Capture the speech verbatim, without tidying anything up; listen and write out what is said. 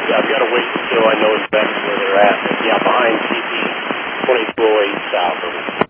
I've got to wait until I know exactly where they're at. But yeah, behind C P twenty-two oh eight south of it.